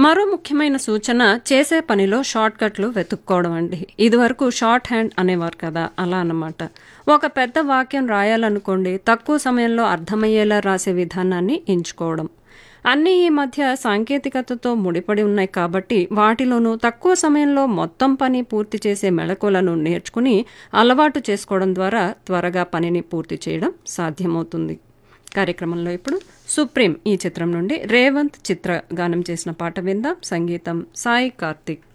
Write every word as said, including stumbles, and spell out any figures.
మరో ముఖ్యమైన సూచన చేసే పనిలో షార్ట్ కట్లు వెతుక్కోవడం అండి. ఇదివరకు షార్ట్ హ్యాండ్ అనేవారు కదా, అలా అన్నమాట. ఒక పెద్ద వాక్యం రాయాలనుకోండి, తక్కువ సమయంలో అర్థమయ్యేలా రాసే విధానాన్ని ఎంచుకోవడం. అన్నీ ఈ మధ్య సాంకేతికతతో ముడిపడి ఉన్నాయి కాబట్టి వాటిలోనూ తక్కువ సమయంలో మొత్తం పని పూర్తి చేసే మెళకువలను నేర్చుకుని అలవాటు చేసుకోవడం ద్వారా త్వరగా పనిని పూర్తి చేయడం సాధ్యమవుతుంది. కార్యక్రమంలో ఇప్పుడు సుప్రీం ఈ చిత్రం నుండి రేవంత్ చిత్ర గానం చేసిన పాట విందాం. సంగీతం సాయి కార్తిక్.